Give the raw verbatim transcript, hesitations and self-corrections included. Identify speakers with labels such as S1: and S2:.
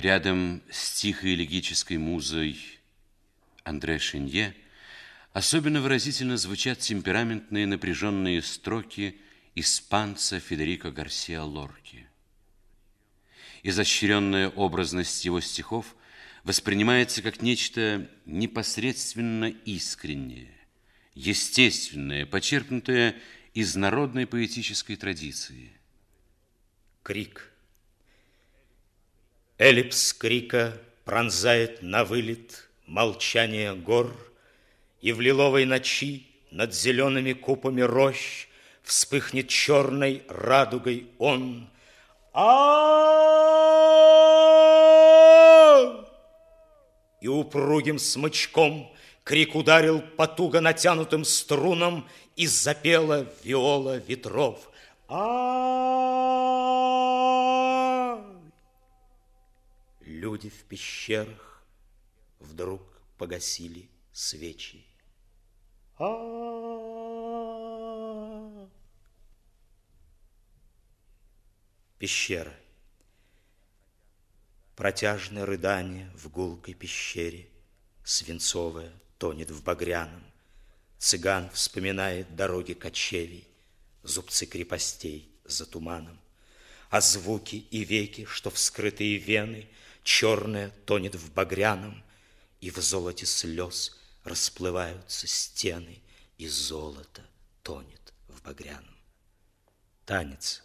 S1: Рядом с тихой элегической музой Андре Шенье особенно выразительно звучат темпераментные напряженные строки испанца Федерико Гарсиа Лорки. Изощренная образность его стихов воспринимается как нечто непосредственно искреннее, естественное, почерпнутое из народной поэтической традиции.
S2: Крик. Эллипс крика пронзает навылет молчание гор, и в лиловой ночи над зелеными купами рощ вспыхнет черной радугой он. А! И упругим смычком крик ударил по туго натянутым струнам, и запела виола ветров. А! Люди в пещерах вдруг погасили свечи. А! Пещера. Протяжное рыдание в гулкой пещере, свинцовое тонет в багряном. Цыган вспоминает дороги кочевий, зубцы крепостей за туманом. А звуки и веки, что вскрытые вены, черное тонет в багряном, и в золоте слез расплываются стены, и золото тонет в багряном. Танец.